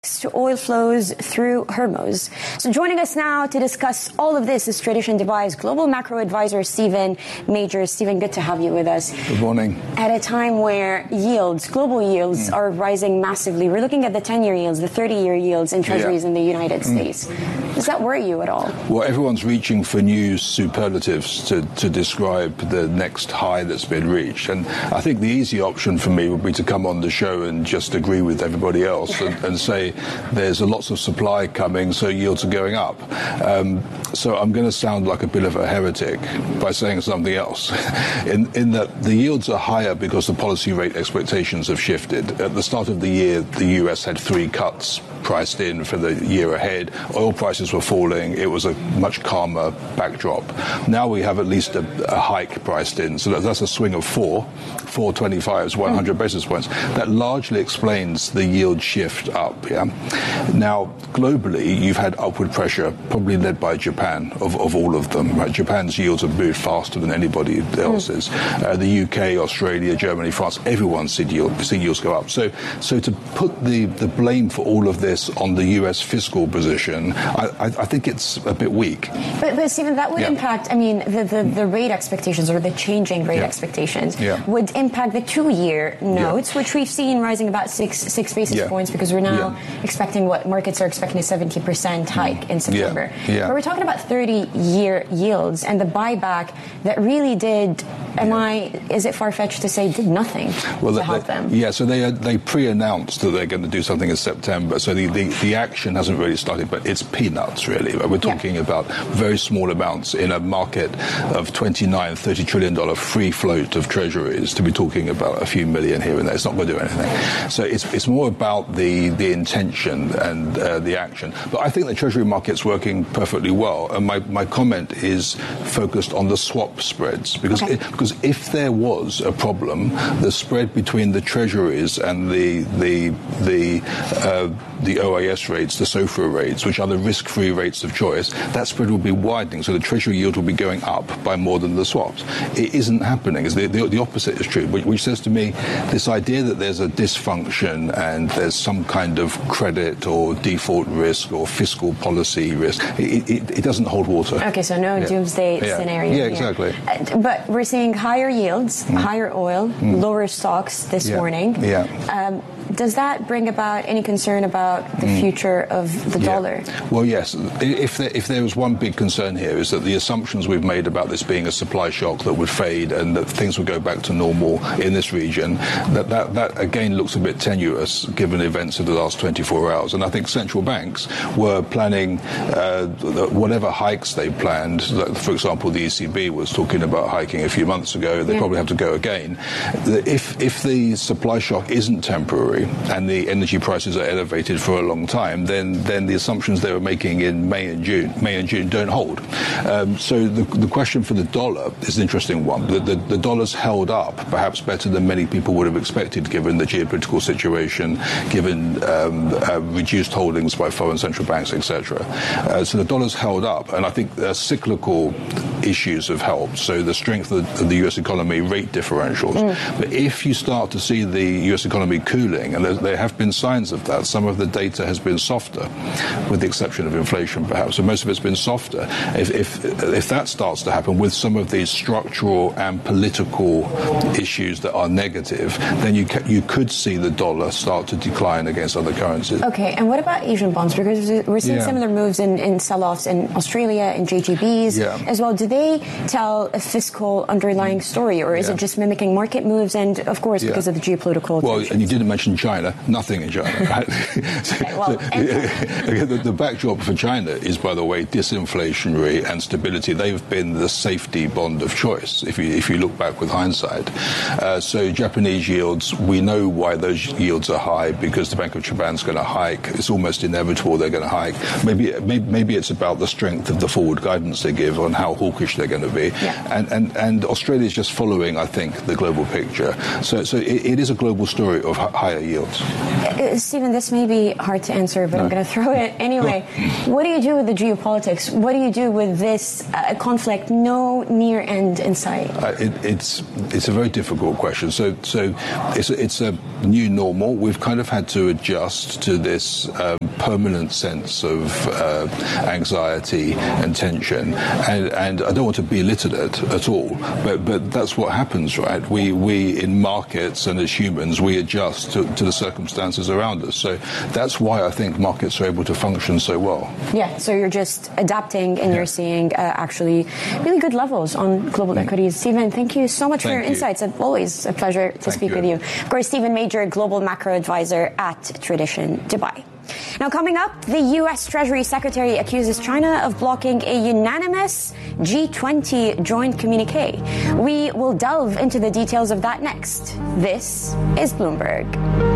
to oil flows through Hormuz. So joining us now to discuss all of this is Tradition Dubai's global macro advisor, Stephen Majors. Stephen, good to have you with us. Good morning. At a time where global yields are rising massively, we're looking at the 10-year yields, the 30-year yields in treasuries in the United States. Does that worry you at all? Well, everyone's reaching for new superlatives to describe the next high that's been reached. And I think the easy option for me would be to come on the show and just agree with everybody else and say there's lots of supply coming, so yields are going up. So I'm going to sound like a bit of a heretic by saying something else, in that the yields are higher because the policy rate expectations have shifted. At the start of the year, the US had 3 cuts priced in for the year ahead. Oil prices were falling. It was a much calmer backdrop. Now we have at least a hike priced in. So that's a swing of 425 is 100 basis points. That largely explains the yield shift up. Yeah. Now, globally, you've had upward pressure, probably led by Japan, of all of them. Right? Japan's yields have moved faster than anybody else's. The UK, Australia, Germany, France, everyone's seen yields go up. So to put the blame for all of this on the US fiscal position, I think it's a bit weak. But Stephen, that would impact, the rate expectations or the changing rate expectations would impact the 2-year notes, which we've seen rising about six basis points because we're now expecting what markets are expecting a 70% hike in September. But we're talking about 30-year yields and the buyback that really did, is it far-fetched to say, did nothing to help them? Yeah, so they pre-announced that they're going to do something in September. So the action hasn't really started, but it's peanuts, really. We're talking about very small amounts in a market of $29-30 trillion free float of treasuries to be talking about a few million here and there. It's not going to do anything. So it's more about the intention and the action. But I think the treasury market's working perfectly well. And my comment is focused on the swap spreads. Because if there was a problem, the spread between the treasuries and the OIS rates, the SOFR rates, which are the risk-free rates of choice, that spread will be widening. So the treasury yield will be going up by more than the swaps. It isn't happening. The opposite is true, which says to me this idea that there's a dysfunction and there's some kind of credit or default risk or fiscal policy risk, it doesn't hold water. Okay, so no doomsday scenario. Yeah, exactly. But we're seeing higher yields, higher oil, lower stocks this morning. Does that bring about any concern about the future of the dollar? Well, yes. If there was one big concern here is that the assumptions we've made about this being a supply shock that would fade and that things would go back to normal in this region, that again looks a bit tenuous given the events of the last 24 hours. And I think central banks were planning whatever hikes they planned. For example, the ECB was talking about hiking a few months ago. They probably have to go again. If the supply shock isn't temporary and the energy prices are elevated for a long time, then the assumptions they were making in May and June don't hold. So the question for the dollar is an interesting one. The dollar's held up perhaps better than many people would have expected given the geopolitical situation, given reduced holdings by foreign central banks, etc. So the dollar's held up, and I think cyclical issues have helped. So the strength of the US economy, rate differentials. But if you start to see the US economy cooling, and there have been signs of that, some of the data has been softer, with the exception of inflation perhaps, so most of it's been softer. If that starts to happen with some of these structural and political issues that are negative, then you could see the dollar start to decline against other currencies. Okay, and what about Asian bonds? Because we're seeing similar moves in sell-offs in Australia and JGBs as well. Do they tell a fiscal underlying story, or is it just mimicking market moves and, of course, because of the geopolitical tensions? And you didn't mention China. Nothing in China, right? The backdrop for China is, by the way, disinflationary and stability. They've been the safety bond of choice, if you look back with hindsight. So Japanese yields, we know why those yields are high, because the Bank of Japan's going to hike. It's almost inevitable they're going to hike. Maybe it's about the strength of the forward guidance they give on how hawkish hawkish they're going to be. And Australia is just following, I think, the global picture. So it is a global story of higher yields. Stephen, this may be hard to answer, but I'm going to throw it anyway. What do you do with the geopolitics? What do you do with this conflict? No near end in sight. It's a very difficult question. So it's a new normal. We've kind of had to adjust to this permanent sense of anxiety and tension, and I don't want to belittle it at all, but that's what happens, right? We in markets and as humans, we adjust to the circumstances around us. So that's why I think markets are able to function so well. Yeah, so you're just adapting and you're seeing actually really good levels on global equities. Stephen, thank you so much for your insights. It's always a pleasure to speak with you. Of course, Stephen Major, Global Macro Advisor at Tradition Dubai. Now, coming up, the U.S. Treasury Secretary accuses China of blocking a unanimous G20 joint communique. We will delve into the details of that next. This is Bloomberg.